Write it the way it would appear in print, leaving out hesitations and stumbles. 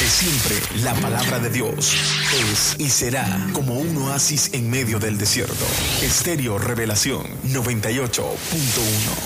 porque siempre la palabra de Dios es y será como un oasis en medio del desierto. Estéreo Revelación 98.1.